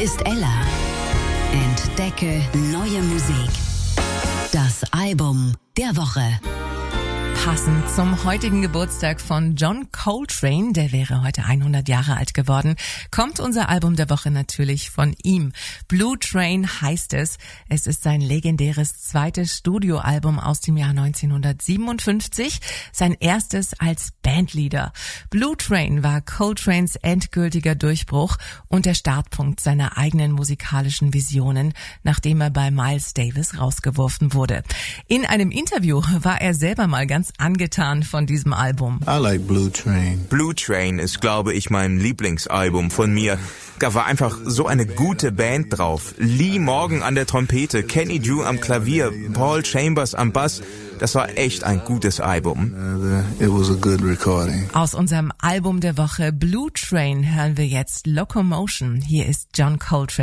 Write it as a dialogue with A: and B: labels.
A: ist Ella. Entdecke neue Musik. Das Album der Woche.
B: Passend zum heutigen Geburtstag von John Coltrane, der wäre heute 100 Jahre alt geworden, kommt unser Album der Woche natürlich von ihm. Blue Train heißt es. Es ist sein legendäres zweites Studioalbum aus dem Jahr 1957, sein erstes als Bandleader. Blue Train war Coltranes endgültiger Durchbruch und der Startpunkt seiner eigenen musikalischen Visionen, nachdem er bei Miles Davis rausgeworfen wurde. In einem Interview war er selber mal ganz angetan von diesem Album.
C: I like Blue Train.
D: Blue Train ist, glaube ich, mein Lieblingsalbum von mir. Da war einfach so eine gute Band drauf. Lee Morgan an der Trompete, Kenny Drew am Klavier, Paul Chambers am Bass. Das war echt ein gutes Album.
C: It was a good recording.
B: Aus unserem Album der Woche Blue Train hören wir jetzt Locomotion. Hier ist John Coltrane.